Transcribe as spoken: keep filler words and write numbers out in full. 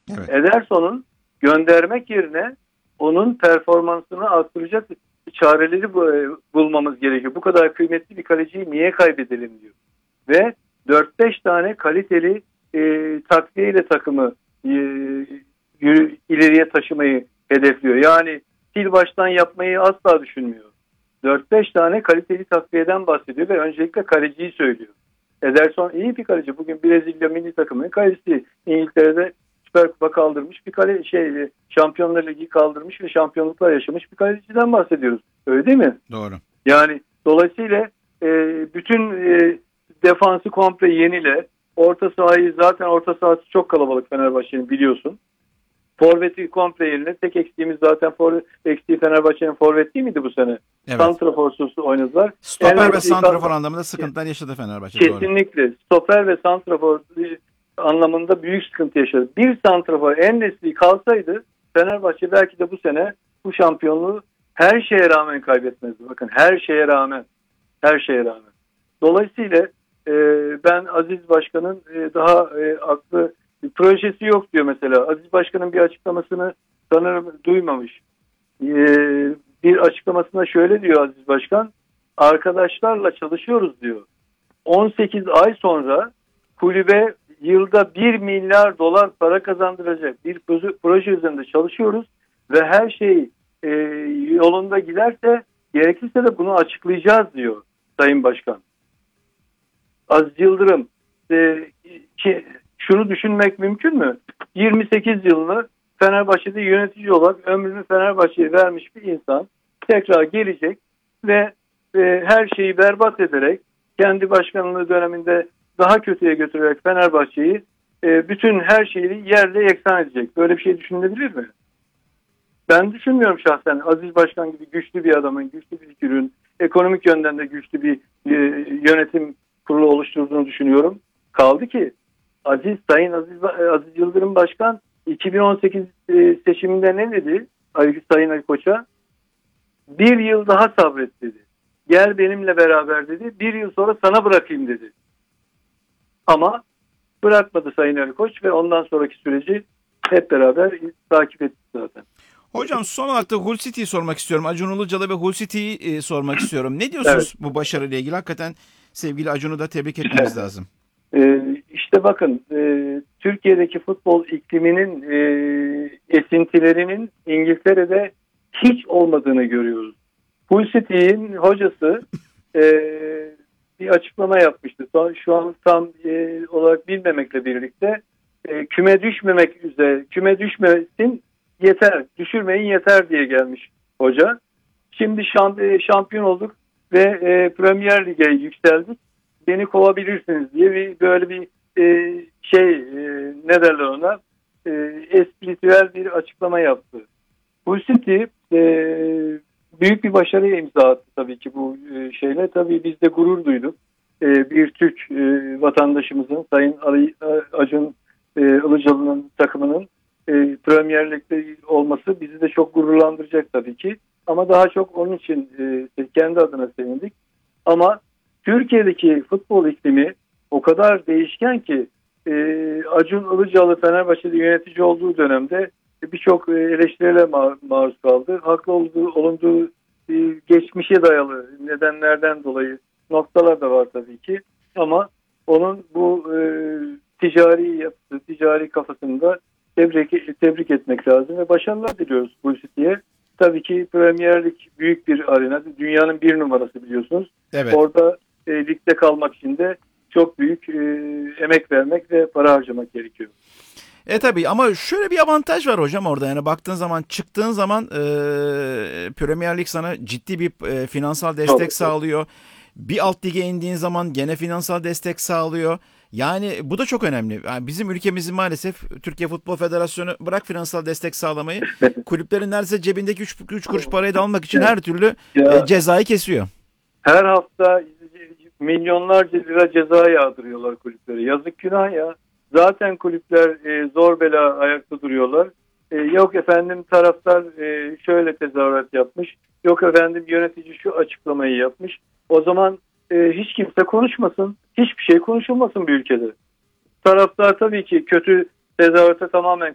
Evet. Ederson'un göndermek yerine onun performansını arttıracak çareleri bulmamız gerekiyor. Bu kadar kıymetli bir kaleciyi niye kaybedelim diyor. Ve dört beş tane kaliteli e, takviyeyle takımı e, yürü, ileriye taşımayı hedefliyor. Yani sil baştan yapmayı asla düşünmüyor. dört beş tane kaliteli takviyeden bahsediyor ve öncelikle kaleciyi söylüyor. Ederson iyi bir kaleci. Bugün Brezilya milli takımının kalecisi. İngiltere'de Süper Kupa kaldırmış bir kale şey Şampiyonlar Ligi kaldırmış ve şampiyonluklar yaşamış bir kaleciden bahsediyoruz. Öyle değil mi? Doğru. Yani dolayısıyla e, bütün e, defansı komple yenile. Orta sahayı zaten orta sahası çok kalabalık Fenerbahçe'nin biliyorsun. Forvet'i komple yenile. Tek eksiğimiz zaten forvet, eksiği Fenerbahçe'nin forvet değil miydi bu sene? Evet. Santraforsuz oynadılar. Stoper en ve santrafor anlamında sıkıntılar yaşadı Fenerbahçe. Kesinlikle. Doğru. Stoper ve santrafor anlamında büyük sıkıntı yaşadı. Bir santrafor En-Nesyri kalsaydı Fenerbahçe belki de bu sene bu şampiyonluğu her şeye rağmen kaybetmezdi. Bakın her şeye rağmen. Her şeye rağmen. Dolayısıyla e, ben Aziz Başkan'ın e, daha e, aklı projesi yok diyor mesela. Aziz Başkan'ın bir açıklamasını sanırım duymamış. E, bir açıklamasında şöyle diyor Aziz Başkan. Arkadaşlarla çalışıyoruz diyor. on sekiz ay sonra kulübe yılda bir milyar dolar para kazandıracak bir proje üzerinde çalışıyoruz ve her şey e, yolunda giderse gerekirse de bunu açıklayacağız diyor Sayın Başkan. Aziz Yıldırım e, ki, şunu düşünmek mümkün mü? yirmi sekiz yılını Fenerbahçe'de yönetici olarak ömrünü Fenerbahçe'ye vermiş bir insan tekrar gelecek ve e, her şeyi berbat ederek kendi başkanlığı döneminde daha kötüye götürerek Fenerbahçe'yi e, bütün her şeyi yerle yeksan edecek. Böyle bir şey düşünülebilir mi? Ben düşünmüyorum şahsen. Aziz Başkan gibi güçlü bir adamın, güçlü bir figürün, ekonomik yönden de güçlü bir e, yönetim kurulu oluşturduğunu düşünüyorum. Kaldı ki Aziz Sayın Aziz, Aziz Yıldırım Başkan iki bin on sekiz e, seçiminde ne dedi? Sayın Ali Koç'a bir yıl daha sabret dedi. Gel benimle beraber dedi. Bir yıl sonra sana bırakayım dedi. Ama bırakmadı Sayın Ali Koç ve ondan sonraki süreci hep beraber takip ettik zaten. Hocam son olarak da Hull City'yi sormak istiyorum. Acun Ilıcalı ve Hull City'yi e, sormak istiyorum. Ne diyorsunuz evet. bu başarıyla ilgili? Hakikaten sevgili Acun'u da tebrik etmemiz evet. lazım. Ee, işte bakın e, Türkiye'deki futbol ikliminin e, esintilerinin İngiltere'de hiç olmadığını görüyoruz. Hull City'nin hocası e, bir açıklama yapmıştı. Şu an tam e, olarak bilmemekle birlikte e, küme düşmemek üzere, küme düşmesin yeter, düşürmeyin yeter diye gelmiş hoca. Şimdi şamp şampiyon olduk ve e, Premier Lig'e yükseldik. Beni kovabilirsiniz diye bir böyle bir e, şey e, ne derler ona e, espritüel bir açıklama yaptı. Hull City e, büyük bir başarıya imza attı tabii ki bu e, şeyle. Tabii biz de gurur duyduk. E, bir Türk e, vatandaşımızın Sayın Ali, Acun e, Ilıcalı'nın takımının e, Premier Lig'de olması bizi de çok gururlandıracak tabii ki. Ama daha çok onun için e, kendi adına sevindik. Ama Türkiye'deki futbol iklimi o kadar değişken ki e, Acun Ilıcalı Fenerbahçe'de yönetici olduğu dönemde birçok eleştirilere ma- maruz kaldı. Haklı olduğu, olunduğu e, geçmişe dayalı nedenlerden dolayı noktalar da var tabii ki. Ama onun bu e, ticari yapısı, ticari kafasını da tebrik, tebrik etmek lazım ve başarılar diliyoruz Hull City'ye. Tabii ki Premier Lig büyük bir arena. Dünyanın bir numarası biliyorsunuz. Evet. Orada e, ligde kalmak için de çok büyük e, emek vermek ve para harcamak gerekiyor. E tabii ama şöyle bir avantaj var hocam orada, yani baktığın zaman çıktığın zaman e, Premier Lig sana ciddi bir e, finansal destek Tabii. sağlıyor. Bir alt lige indiğin zaman gene finansal destek sağlıyor. Yani bu da çok önemli. Yani bizim ülkemizin maalesef Türkiye Futbol Federasyonu bırak finansal destek sağlamayı, kulüplerin neredeyse cebindeki üç kuruş parayı da almak için her türlü ya, e, cezayı kesiyor. Her hafta milyonlarca lira ceza yağdırıyorlar kulüplere. Yazık günah ya. Zaten kulüpler e, zor bela ayakta duruyorlar. E, yok efendim taraftar e, şöyle tezahürat yapmış. Yok efendim yönetici şu açıklamayı yapmış. O zaman e, hiç kimse konuşmasın. Hiçbir şey konuşulmasın bir ülkede. Taraftar tabii ki kötü tezahürata tamamen